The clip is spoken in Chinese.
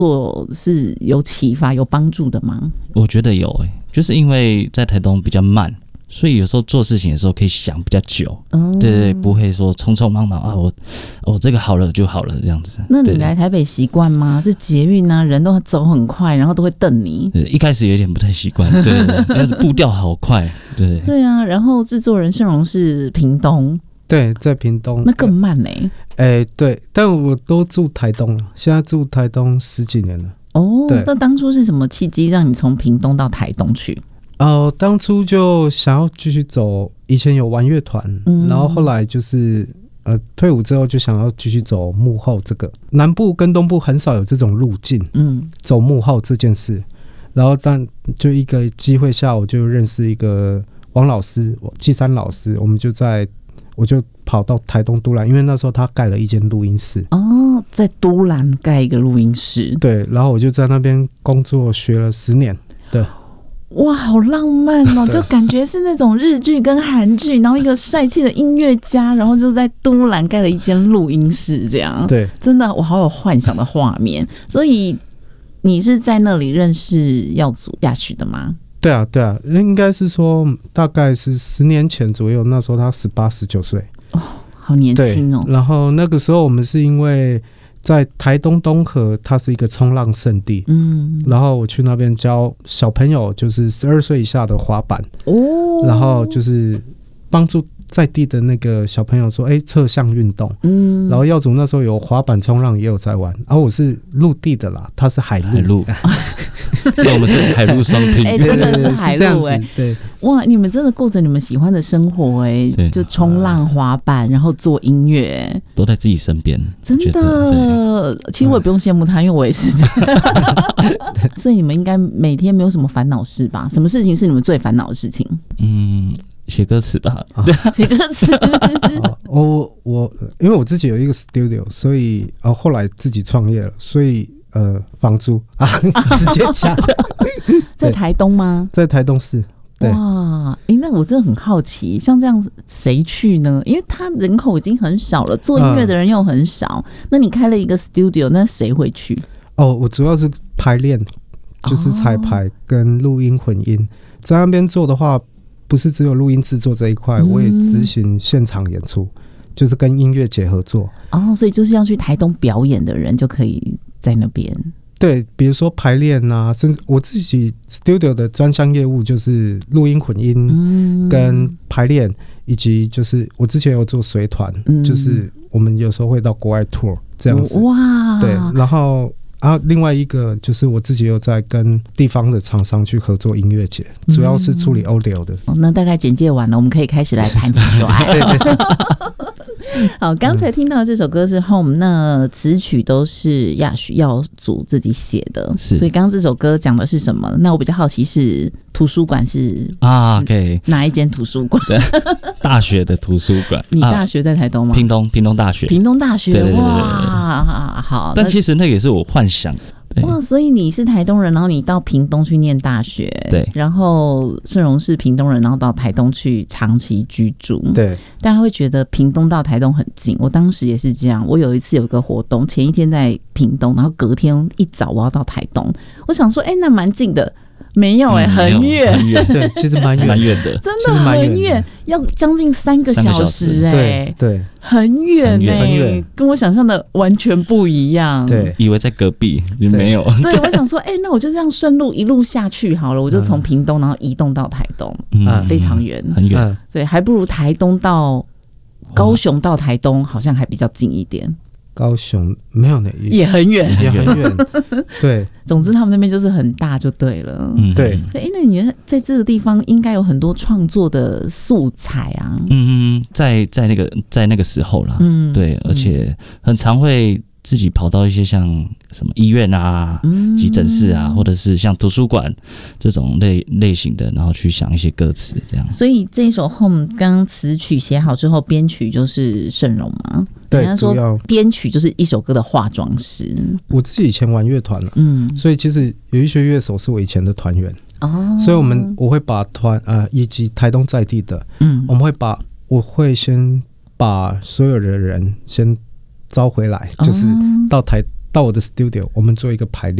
作是有启发有帮助的吗？ 我觉得有就是因为在台东比较慢，所以有时候做事情的时候可以想比较久，对，不会说匆匆忙忙啊，我这个好了就好了这样子。 那你来台北习惯吗？就捷运啊，人都走很快，然后都会瞪你。 一开始有点不太习惯，对，因为步调好快，对。 对啊，然后制作人盛荣是屏东， 对，在屏东， 那更慢对，但我都住台东了，现在住台东10几年了。 那当初是什么契机让你从屏东到台东去？ 当初就想要继续走，以前有玩乐团，然后后来就是退伍之后就想要继续走幕后这个。南部跟东部很少有这种路径，走幕后这件事。然后但就一个机会下，我就认识一个王老师，季山老师，我就跑到台东都兰，因为那时候他盖了一间录音室。 在都兰盖一个录音室。 对，然后我就在那边工作学了10年。对。 哇，好浪漫哦！就感觉是那种日剧跟韩剧，然后一个帅气的音乐家，然后就在都兰盖了一间录音室，这样。 对， 真的我好有幻想的画面。所以你是在那里认识耀祖亚许的吗？ 对啊，应该是说大概是10年前左右，那时候他18、19岁。 好年轻哦。 然后那个时候我们是因为在台东东河，它是一个冲浪圣地，然后我去那边教小朋友，就是12岁以下的滑板，然后就是帮助在地的那个小朋友说，侧向运动，然后耀祖那时候有滑板、冲浪也有在玩，然后我是陆地的啦，他是海陆， 所以我们是海陆双拼， 真的是海陆对， 哇，你们真的过着你们喜欢的生活就冲浪、滑板，然后做音乐， 都在自己身边， 真的。其实我也不用羡慕他，因为我也是这样。所以你们应该每天没有什么烦恼事吧？什么事情是你们最烦恼的事情？ 写歌词吧， 写歌词。 我因为我自己有一个 studio， 所以后来自己创业了，所以房租直接加。 在台东吗？ 在台东市。 哇，那我真的很好奇，像这样谁去呢？因为他人口已经很少了，做音乐的人又很少，那你开了一个 studio， 那谁会去？ 我主要是排练，就是彩排跟录音混音。在那边做的话，不是只有录音制作这一块，我也执行现场演出，就是跟音乐节合作。 所以就是要去台东表演的人就可以在那边。 对，比如说排练啊，甚至我自己 studio 的专项业务就是录音混音跟排练，以及就是我之前有做随团，就是我们有时候会到国外 tour 这样子。哇，对，然后另外一个就是我自己有在跟地方的厂商去合作音乐节，主要是处理 audio 的。 那大概简介完了，我们可以开始来谈情说爱。对。好，刚才听到这首歌是 Home， 那词曲都是耀祖自己写的，所以刚刚这首歌讲的是什么？那我比较好奇是图书馆是哪一间图书馆？ 大学的图书馆。 你大学在台东吗？ 屏东大学。 屏东大学， 对， 哇，好。 但其实那个也是我幻想。 哇，所以你是台东人，然后你到屏东去念大学， 对， 然后盛荣是屏东人，然后到台东去长期居住， 对， 大家会觉得屏东到台东很近。我当时也是这样，我有一次有个活动，前一天在屏东，然后隔天一早我要到台东，我想说，那蛮近的。没有很远， 对，其实蛮远的， 真的很远，要将近3个小时对， 很远跟我想象的完全不一样。 对， 以为在隔壁，没有。 对，我想说，那我就这样顺路一路下去好了，我就从屏东然后移动到台东，非常远， 很远。 对，还不如台东到高雄到台东好像还比较近一点。 高雄没有呢， 也很远， 对， 总之他们那边就是很大就对了。 对。 那你在这个地方应该有很多创作的素材啊。 在那个时候啦，对，而且很常会自己跑到一些像什么医院啊、急诊室啊，或者是像图书馆这种类型的，然后去想一些歌词这样。 所以这一首 Home 刚刚词曲写好之后，编曲就是盛荣吗？ 对， 人家说编曲就是一首歌的化妆师。我自己以前玩乐团了，所以其实有一些乐手是我以前的团员，所以我会把以及台东在地的，我会先把所有的人先招回来，就是到到我的 studio， 我们做一个排练。